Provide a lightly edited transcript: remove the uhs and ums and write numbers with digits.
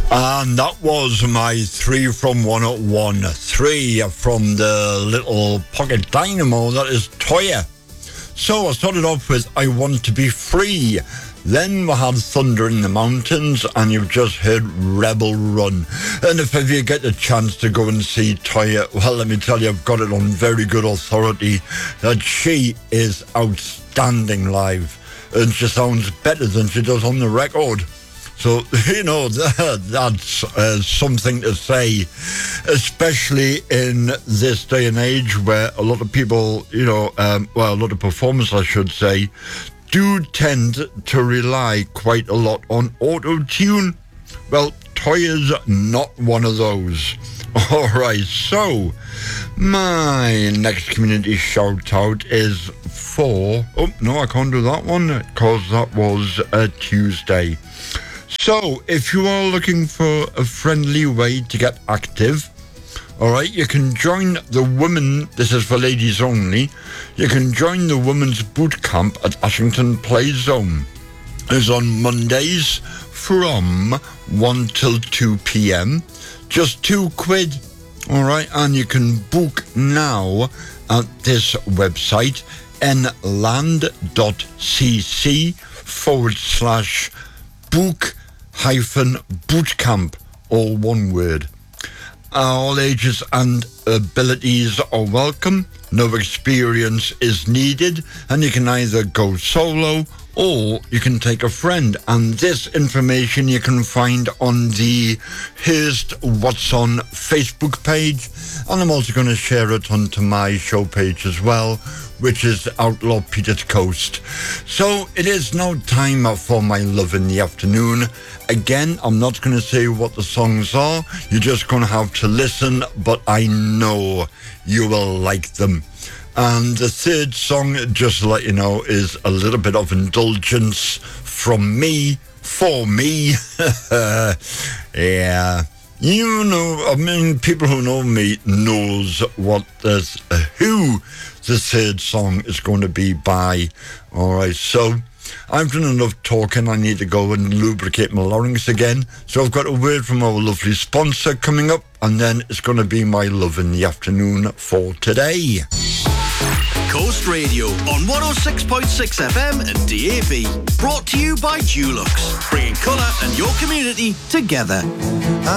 And that was my 3 from 101. 3 from the little pocket dynamo, that is Toyah. So I started off with I Want to Be Free. Then we had Thunder in the Mountains, and you've just heard Rebel Run. And if ever you get a chance to go and see Toyah, well, let me tell you, I've got it on very good authority that she is outstanding live. And she sounds better than she does on the record. So, you know, that's something to say, especially in this day and age where a lot of people, you know, a lot of performers, I should say, do tend to rely quite a lot on auto-tune. Well, Toyah's not one of those. All right, so my next community shout-out is for... Oh, no, I can't do that one because that was a Tuesday. So, if you are looking for a friendly way to get active, all right, you can join the women, this is for ladies only, you can join the women's boot camp at Ashington Play Zone. It's on Mondays from 1 till 2 p.m. Just £2, all right, and you can book now at this website, nland.cc/book-bootcamp, all one word. All ages and abilities are welcome. No experience is needed, and you can either go solo or you can take a friend. And this information you can find on the Hearst What's On Facebook page, and I'm also going to share it onto my show page as well, which is Outlaw Peter's Coast. So it is now time for my love in the afternoon. Again, I'm not going to say what the songs are. You're just going to have to listen, but I know you will like them. And the third song, just to let you know, is a little bit of indulgence from me, for me. Yeah. You know, I mean, people who know me knows what this, who the third song is going to be by. All right, so I've done enough talking. I need to go and lubricate my larynx again. So I've got a word from our lovely sponsor coming up, and then it's going to be my love in the afternoon for today. Coast Radio on 106.6 FM and DAB. Brought to you by Dulux, bringing colour and your community together.